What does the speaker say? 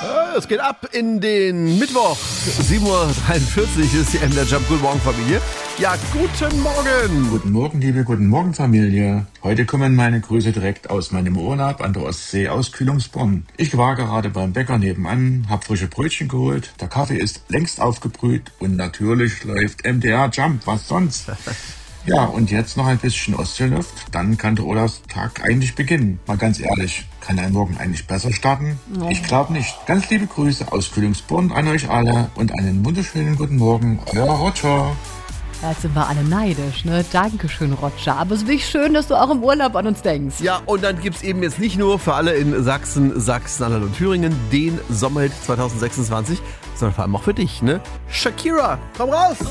Es geht ab in den Mittwoch. 7:43 Uhr ist die MDR Jump. Guten Morgen, Familie. Ja, guten Morgen. Guten Morgen, guten Morgen, Familie. Heute kommen meine Grüße direkt aus meinem Urlaub an der Ostsee aus Kühlungsborn. Ich war gerade beim Bäcker nebenan, hab frische Brötchen geholt. Der Kaffee ist längst aufgebrüht und natürlich läuft MDR Jump. Was sonst? Ja, und jetzt noch ein bisschen Ostseeluft, dann kann der Urlaubstag eigentlich beginnen. Mal ganz ehrlich, kann ein Morgen eigentlich besser starten? Ich glaube nicht. Ganz liebe Grüße aus Kühlungsborn an euch alle und einen wunderschönen guten Morgen, euer Roger. Jetzt sind wir alle neidisch, ne? Dankeschön, Roger. Aber es ist wirklich schön, dass du auch im Urlaub an uns denkst. Ja, und dann gibt's eben jetzt nicht nur für alle in Sachsen, Sachsen-Anhalt und Thüringen den Sommerhit 2026, sondern vor allem auch für dich, ne? Shakira, komm raus!